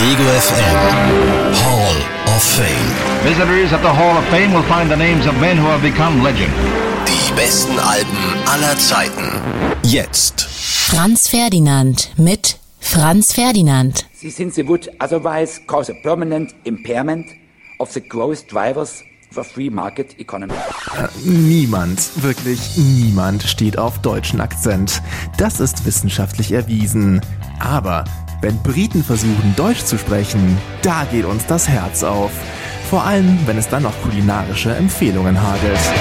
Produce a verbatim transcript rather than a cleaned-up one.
Ego F M Hall of Fame. Visitors at the Hall of Fame will find the names of men who have become legend. Die besten Alben aller Zeiten. Jetzt. Franz Ferdinand mit Franz Ferdinand. Sie sind the would otherwise cause a permanent impairment of the growth drivers for free market economy. Äh, niemand, wirklich niemand steht auf deutschen Akzent. Das ist wissenschaftlich erwiesen. Aber wenn Briten versuchen, Deutsch zu sprechen, da geht uns das Herz auf. Vor allem, wenn es dann noch kulinarische Empfehlungen hagelt.